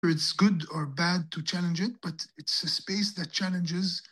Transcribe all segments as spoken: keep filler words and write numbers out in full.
It's good or bad to challenge it, but it's a space that challenges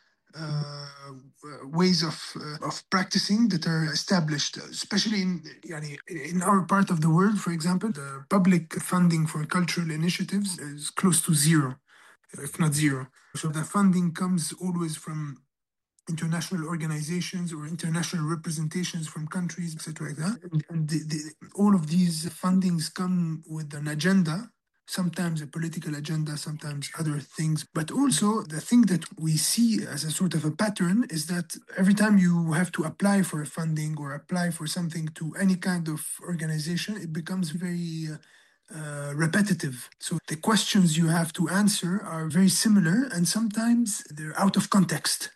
uh, ways of uh, of practicing that are established, especially in yani, in our part of the world. For example, the public funding for cultural initiatives is close to zero, if not zero. So the funding comes always from international organizations or international representations from countries, et cetera, like that. And, and the, the, all of these fundings come with an agenda, sometimes a political agenda, sometimes other things. But also, the thing that we see as a sort of a pattern is that every time you have to apply for a funding or apply for something to any kind of organization, it becomes very uh, uh, repetitive. So the questions you have to answer are very similar, and sometimes they're out of context.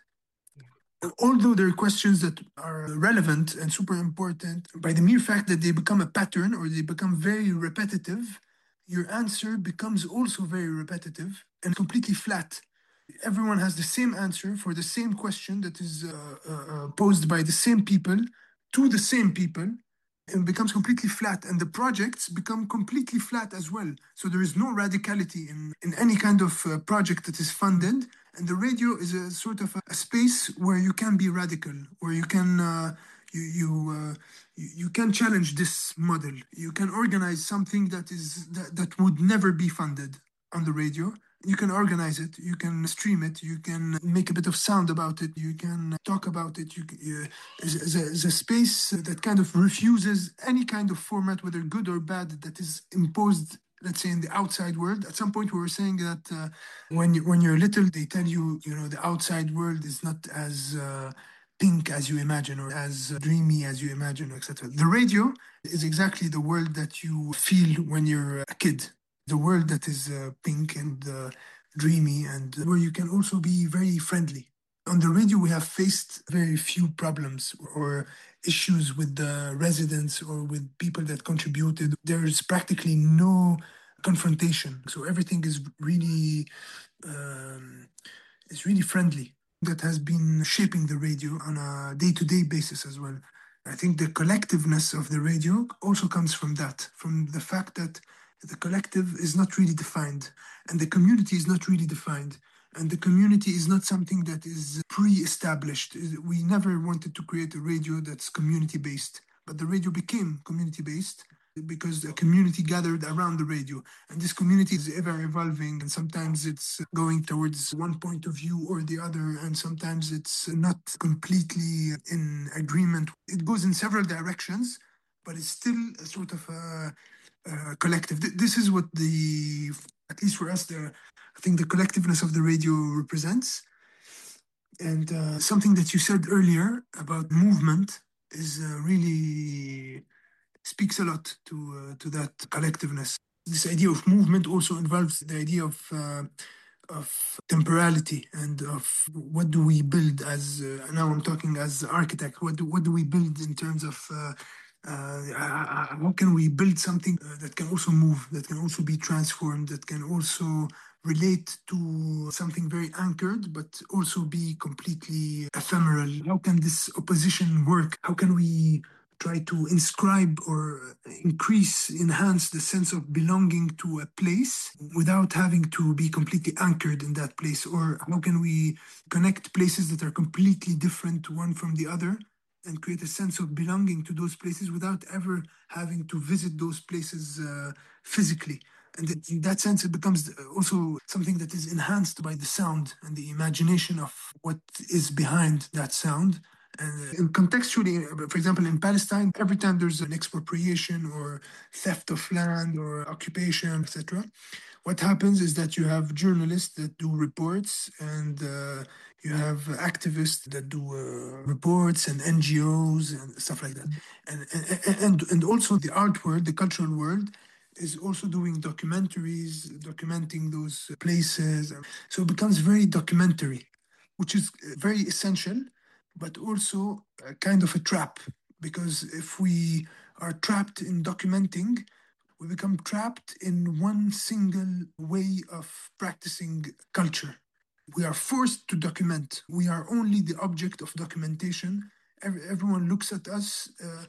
Although there are questions that are relevant and super important, by the mere fact that they become a pattern or they become very repetitive, your answer becomes also very repetitive and completely flat. Everyone has the same answer for the same question that is uh, uh, uh, posed by the same people to the same people, and becomes completely flat, and the projects become completely flat as well. So there is no radicality in, in any kind of uh, project that is funded, and the radio is a sort of a, a space where you can be radical, where you can uh, you you, uh, you you can challenge this model. You can organize something that is that, that would never be funded on the radio. You can organize it, you can stream it, you can make a bit of sound about it, you can talk about it. You, you is a, is a space that kind of refuses any kind of format, whether good or bad, that is imposed, let's say, in the outside world. At some point, we were saying that uh, when you, when you're little, they tell you, you know, the outside world is not as uh, pink as you imagine or as dreamy as you imagine, et cetera. The radio is exactly the world that you feel when you're a kid, the world that is uh, pink and uh, dreamy, and where you can also be very friendly. On the radio, we have faced very few problems or issues with the residents or with people that contributed. There's practically no confrontation, so everything is really um, is really friendly. That has been shaping the radio on a day-to-day basis as well. I think the collectiveness of the radio also comes from that, from the fact that the collective is not really defined and the community is not really defined. And the community is not something that is pre-established. We never wanted to create a radio that's community-based, but the radio became community-based because a community gathered around the radio. And this community is ever evolving, and sometimes it's going towards one point of view or the other, and sometimes it's not completely in agreement. It goes in several directions, but it's still a sort of a, a collective. This is what the, at least for us, the I think the collectiveness of the radio represents. And uh, something that you said earlier about movement is uh, really speaks a lot to uh, to that collectiveness. This idea of movement also involves the idea of uh, of temporality and of what do we build as uh, now I'm talking as architect. What do, what do we build in terms of uh, uh, how can we build something uh, that can also move, that can also be transformed, that can also relate to something very anchored, but also be completely ephemeral? How can this opposition work? How can we try to inscribe or increase, enhance the sense of belonging to a place without having to be completely anchored in that place? Or how can we connect places that are completely different one from the other and create a sense of belonging to those places without ever having to visit those places uh, physically? And in that sense, it becomes also something that is enhanced by the sound and the imagination of what is behind that sound. And contextually, for example, in Palestine, every time there's an expropriation or theft of land or occupation, et cetera, what happens is that you have journalists that do reports, and uh, you have activists that do uh, reports, and N G Os and stuff like that. And, and, and, and also the art world, the cultural world, is also doing documentaries, documenting those places. So it becomes very documentary, which is very essential, but also a kind of a trap. Because if we are trapped in documenting, we become trapped in one single way of practicing culture. We are forced to document. We are only the object of documentation. Every, everyone looks at us uh,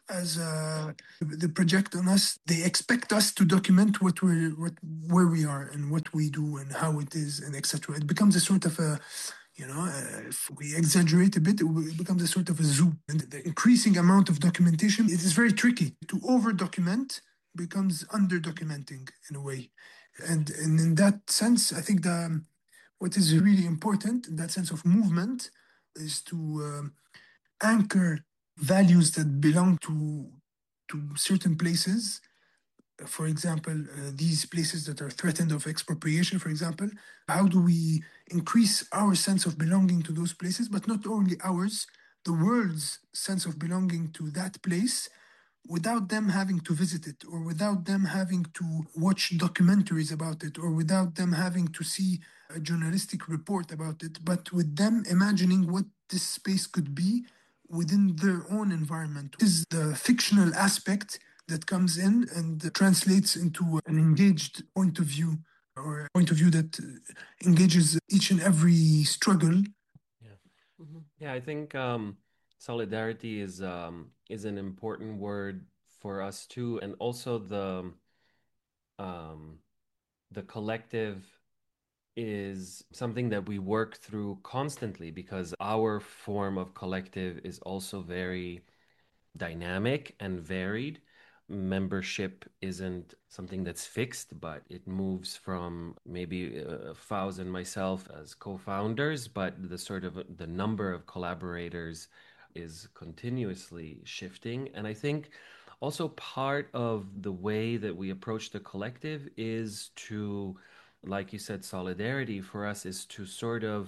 as uh, they project on us. They expect us to document what we're, what where we are and what we do and how it is and et cetera. It becomes a sort of a, you know, uh, if we exaggerate a bit, it becomes a sort of a zoo. And the increasing amount of documentation, it is very tricky. To over document becomes under documenting in a way. And, and in that sense, I think the what is really important in that sense of movement is to um, anchor values that belong to to certain places. For example, uh, these places that are threatened of expropriation, for example, how do we increase our sense of belonging to those places, but not only ours, the world's sense of belonging to that place without them having to visit it or without them having to watch documentaries about it or without them having to see a journalistic report about it, but with them imagining what this space could be within their own environment. This is the fictional aspect that comes in and translates into an engaged point of view or a point of view that engages each and every struggle. Yeah. Hmm. Yeah, I think um, solidarity is um, is an important word for us too, and also the um, the collective is something that we work through constantly because our form of collective is also very dynamic and varied. Membership isn't something that's fixed, but it moves from maybe uh, Fauz and myself as co-founders, but the sort of the number of collaborators is continuously shifting. And I think also part of the way that we approach the collective is to, like you said, solidarity for us is to sort of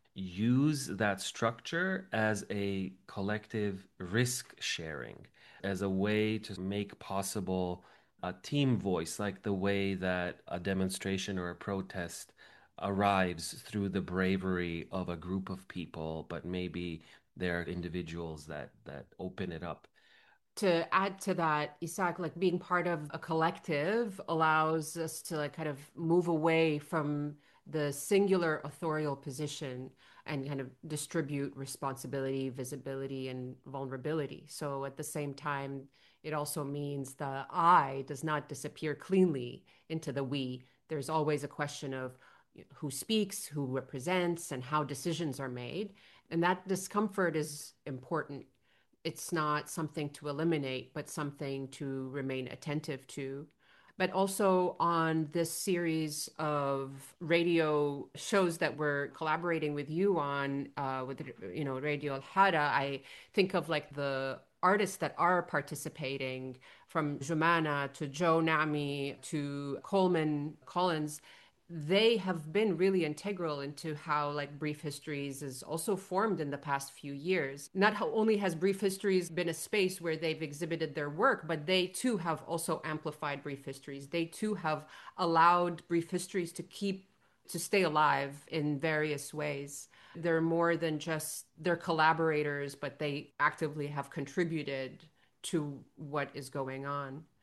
use that structure as a collective risk sharing, as a way to make possible a team voice, like the way that a demonstration or a protest arrives through the bravery of a group of people, but maybe there are individuals that that open it up. To add to that, Isaac, like being part of a collective allows us to like kind of move away from the singular authorial position and kind of distribute responsibility, visibility, and vulnerability. So at the same time, it also means the I does not disappear cleanly into the we. There's always a question of who speaks, who represents, and how decisions are made. And that discomfort is important. It's not something to eliminate, but something to remain attentive to. But also on this series of radio shows that we're collaborating with you on, uh, with you know Radio Al Hada, I think of like the artists that are participating, from Jumana to Joe Nami to Coleman Collins. They have been really integral into how like Brief Histories is also formed in the past few years. Not how only has Brief Histories been a space where they've exhibited their work, but they too have also amplified Brief Histories. They too have allowed Brief Histories to keep to stay alive in various ways. They're more than just their collaborators, but they actively have contributed to what is going on.